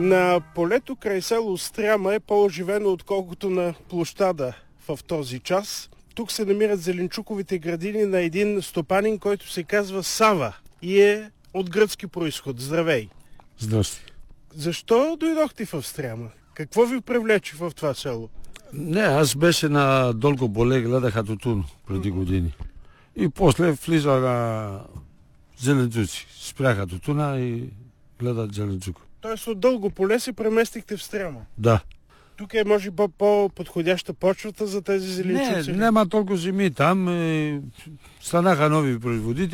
На полето край село Стряма е по-оживено, отколкото на площада в този час. Тук се намират зеленчуковите градини на един стопанин, който се казва Сава и е от гръцки происход. Здравей! Здрасти. Защо дойдохте в Стряма? Какво ви привлече в това село? Не, аз беше на дълго поле, гледах тютюн преди години. И после влизаха зеленчуци. Спряха тютюна и гледат зеленчук. Тоест от дълго поле се преместихте в Стряма? Да. Тук е може би по-подходяща почвата за тези зеленчуци? Не, няма толкова земи там. Станаха нови производители.